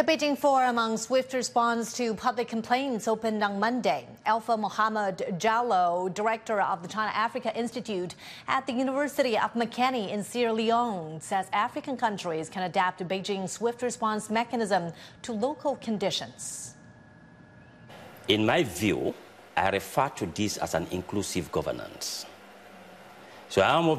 The Beijing Forum on Swift Response to Public Complaints opened on Monday. Alpha Mohammed Jallow, director of the China-Africa Institute at the University of Makeni in Sierra Leone, says African countries can adapt Beijing's swift response mechanism to local conditions. In my view, I refer to this as an inclusive governance. So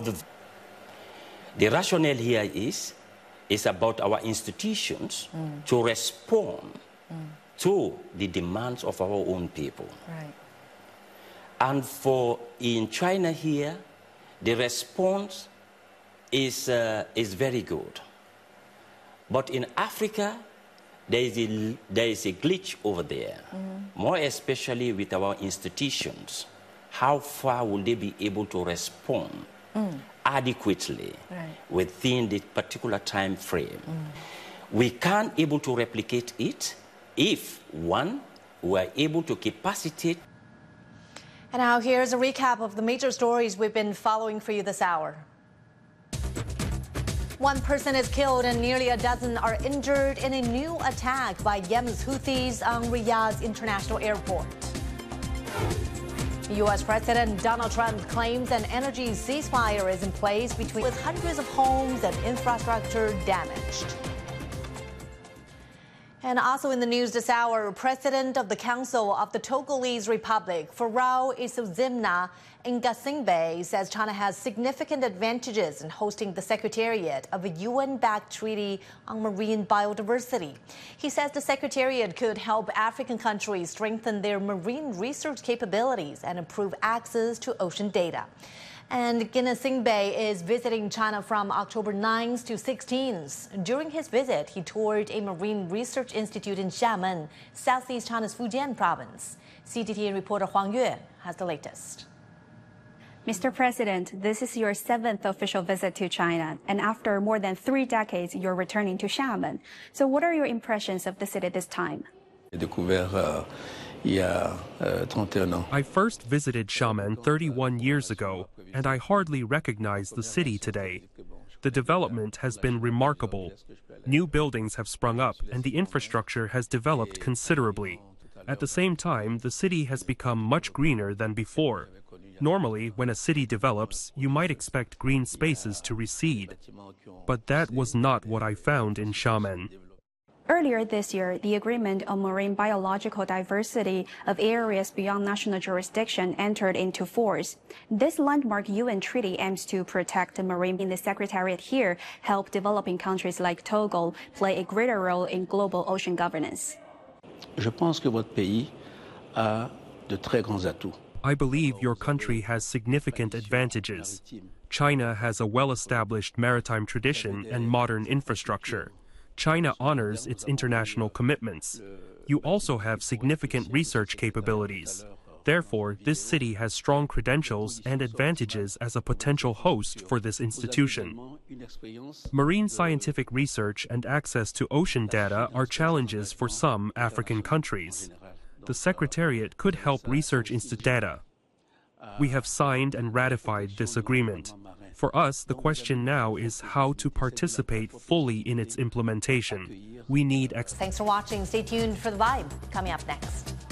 the rationale here is about our institutions to respond to the demands of our own people. Right. And in China here, the response is very good. But in Africa, there is a glitch over there, more especially with our institutions. How far will they be able to respond adequately within the particular time frame? We can't able to replicate it if, one, we are able to capacitate. And now here's a recap of the major stories we've been following for you this hour. One person is killed and nearly a dozen are injured in a new attack by Yemen's Houthis on Riyadh's international airport. U.S. President Donald Trump claims an energy ceasefire is in place with hundreds of homes and infrastructure damaged. And also in the news this hour, President of the Council of the Togolese Republic, Farouk Issoufzimna N'Gassingbe, says China has significant advantages in hosting the Secretariat of a UN-backed treaty on marine biodiversity. He says the Secretariat could help African countries strengthen their marine research capabilities and improve access to ocean data. And N'Gassingbe is visiting China from October 9th to 16th. During his visit, he toured a marine research institute in Xiamen, southeast China's Fujian province. CGTN reporter Huang Yue has the latest. Mr. President, this is your 7th official visit to China, and after more than 3 decades, you're returning to Xiamen. So what are your impressions of the city this time? I first visited Xiamen 31 years ago, and I hardly recognize the city today. The development has been remarkable. New buildings have sprung up, and the infrastructure has developed considerably. At the same time, the city has become much greener than before. Normally, when a city develops, you might expect green spaces to recede. But that was not what I found in Xiamen. Earlier this year, the agreement on marine biological diversity of areas beyond national jurisdiction entered into force. This landmark UN treaty aims to protect the marine. In the Secretariat here, help developing countries like Togo play a greater role in global ocean governance. I believe your country has significant advantages. China has a well-established maritime tradition and modern infrastructure. China honors its international commitments. You also have significant research capabilities. Therefore, this city has strong credentials and advantages as a potential host for this institution. Marine scientific research and access to ocean data are challenges for some African countries. The Secretariat could help research institute data. We have signed and ratified this agreement. For us, the question now is how to participate fully in its implementation. We need... Thanks for watching. Stay tuned for The Vibe coming up next.